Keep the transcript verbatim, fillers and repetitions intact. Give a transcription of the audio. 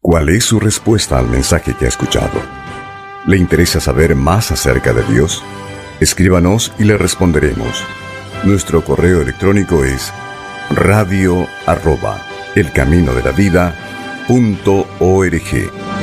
¿Cuál es su respuesta al mensaje que ha escuchado? ¿Le interesa saber más acerca de Dios? Escríbanos y le responderemos. Nuestro correo electrónico es radio arroba elcaminodelavida punto org.